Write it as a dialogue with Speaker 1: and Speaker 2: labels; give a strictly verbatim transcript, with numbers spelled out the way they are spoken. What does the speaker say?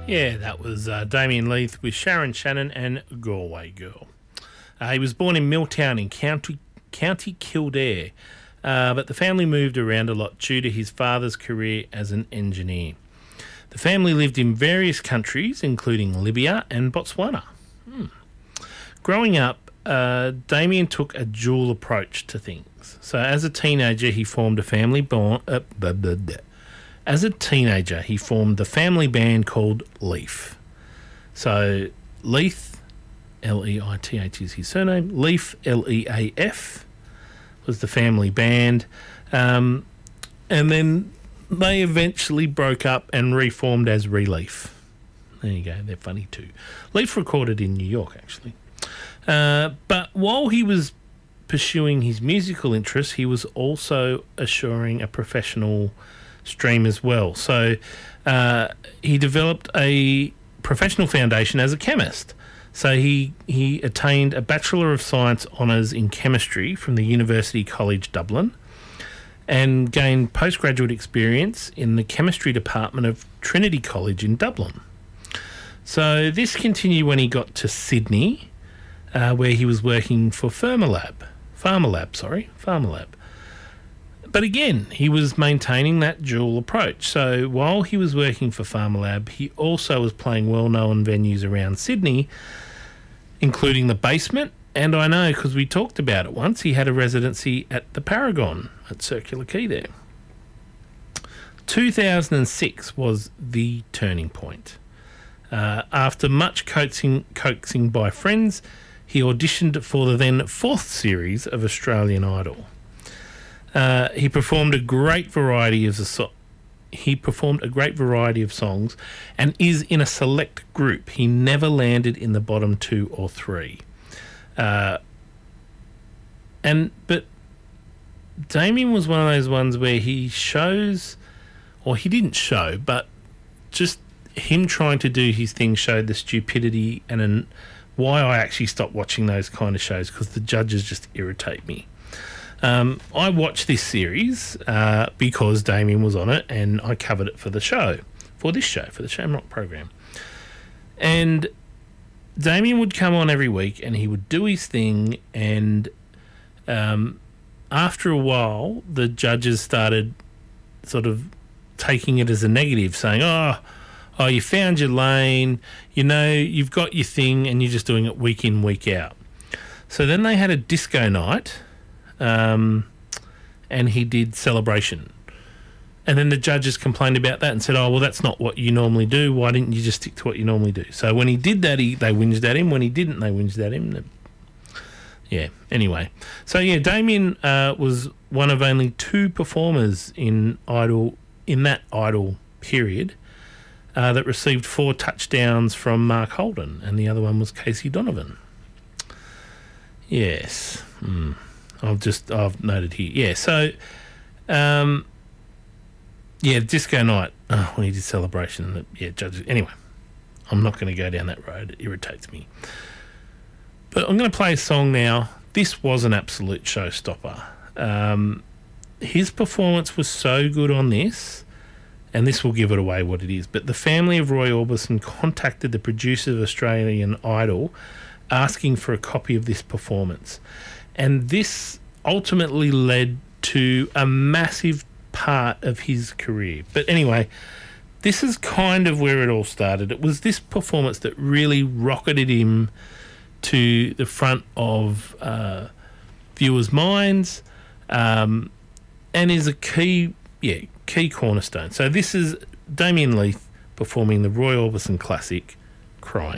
Speaker 1: Yeah, that was uh, Damien Leith with Sharon Shannon and Galway Girl. Uh, he was born in Milltown in County, County Kildare, uh, but the family moved around a lot due to his father's career as an engineer. The family lived in various countries, including Libya and Botswana. Hmm. Growing up, uh, Damien took a dual approach to things. So as a teenager, he formed a family bond... Uh, blah, blah, blah. As a teenager, he formed the family band called Leith. So Leith, L E I T H is his surname, Leith, L E A F, was the family band. Um, and then they eventually broke up and reformed as Relief. There you go, they're funny too. Leith recorded in New York, actually. Uh, but while he was pursuing his musical interests, he was also assuring a professional stream as well. So uh, he developed a professional foundation as a chemist. So he, he attained a Bachelor of Science honours in chemistry from the University College Dublin and gained postgraduate experience in the chemistry department of Trinity College in Dublin. So this continued when he got to Sydney, uh, where he was working for Pharmalab. Pharmalab, sorry, Pharmalab. But again, he was maintaining that dual approach. So while he was working for Pharmalab, he also was playing well-known venues around Sydney, including the Basement. And I know because we talked about it once, he had a residency at the Paragon at Circular Quay there. two thousand six was the turning point. Uh, after much coaxing, coaxing by friends, he auditioned for the then fourth series of Australian Idol. Uh, he performed a great variety of the so- he performed a great variety of songs, and is in a select group. He never landed in the bottom two or three. Uh, and but Damien was one of those ones where he shows, or he didn't show, but just him trying to do his thing showed the stupidity and an, why I actually stopped watching those kind of shows, because the judges just irritate me. Um, I watched this series uh, because Damien was on it, and I covered it for the show, for this show, for the Shamrock program. And Damien would come on every week, and he would do his thing, and um, after a while, the judges started sort of taking it as a negative, saying, oh, oh, you found your lane, you know, you've got your thing, and you're just doing it week in, week out. So then they had a disco night, Um, and he did Celebration. And then the judges complained about that and said, oh, well, that's not what you normally do. Why didn't you just stick to what you normally do? So when he did that, he, they whinged at him. When he didn't, they whinged at him. Yeah, anyway. So, yeah, Damien uh, was one of only two performers in Idol, in that Idol period, uh, that received four touchdowns from Mark Holden, and the other one was Casey Donovan. Yes. Hmm. I've just, I've noted here. Yeah, so, um, yeah, disco night. Oh, when he did Celebration. Yeah, judges. Anyway, I'm not going to go down that road. It irritates me. But I'm going to play a song now. This was an absolute showstopper. Um, his performance was so good on this, and this will give it away what it is. But the family of Roy Orbison contacted the producer of Australian Idol asking for a copy of this performance. And this ultimately led to a massive part of his career. But anyway, this is kind of where it all started. It was this performance that really rocketed him to the front of uh, viewers' minds, um, and is a key, yeah, key cornerstone. So this is Damien Leith performing the Roy Orbison classic, Crying.